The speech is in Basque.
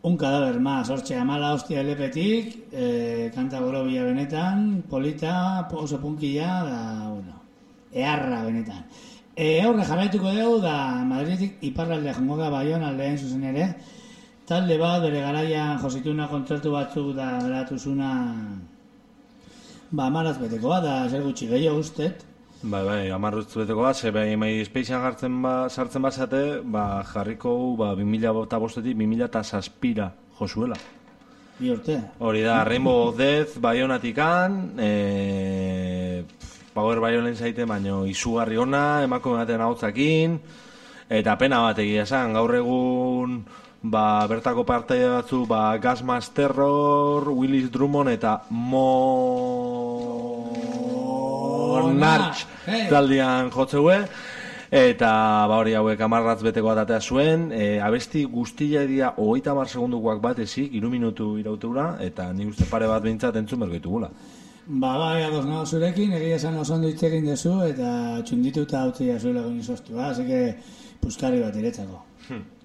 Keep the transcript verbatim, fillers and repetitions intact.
Un cadáver más, hortxe, amala hostia elepetik, eh, kanta gorobia benetan, polita, oso punkilla, da, bueno, eharra benetan. E, aurre jarraituko dugu, da Madridik iparralde jongo da Baiona aldeen zuzen ere, talde bat bere garaian josituna kontzertu batzuk da geratuzuna, ba, amaraz beteko bat, da zer gutxi gehiago ustet. Bai, bai, amarruz beteko bat, ze bai, MySpaceen jartzen ba, sartzen bazate, ba, jarriko ba, bi mila eta bostetik bi mila eta zazpira josuela. Bi urte. Hori da, Rainbow of Death, Baionatikan, e, Power Violence zaite, baino izugarri ona, emakume baten ahotzakin, eta pena bat egia esan, gaur egun ba, bertako partaide batzu, ba, Gasmas Terror, Willis Drummond eta Mo... Narch taldean jotzeue, eta ba hori hauek amarratz beteko atatea zuen, e, abesti guztia edia hogeita hamar segundukoak bat ezik, hiru minutu irauteura, eta ni uste pare bat behintzat entzun bergoitugula. Ba, bai, ados nago zurekin, egia esan oso ondo itxekin dezu, eta txundituta hau tia zuela goni soztu, así que puskari bat iretzako. Hmm.